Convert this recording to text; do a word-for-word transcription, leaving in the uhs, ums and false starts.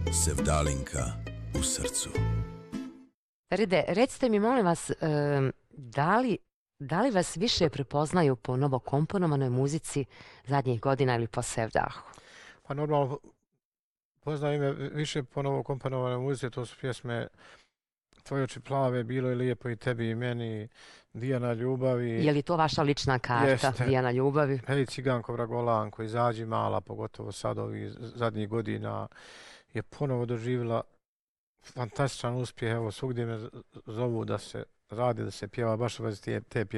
Sevdalinka u srcu. Feride, recite mi, molim vas, da li, da li vas više prepoznaju po novokomponovanoj muzici zadnjih godina ili po Sevdahu? Pa normalno, poznaju me više po novokomponovanoj muzici, to su pjesme Tvoje oči plave, Bilo je lijepo i tebi i meni, Dijana ljubavi. Je li to vaša lična karta, Jeste. Dijana ljubavi? Hej Ciganko Vragolanko, Izađi mala, pogotovo sad ovih zadnjih godina, je ponovo doživjela fantastičan uspjeh. Evo, svugdje me zovu da se radi, da se pjeva baš u vezi te, te pjesme.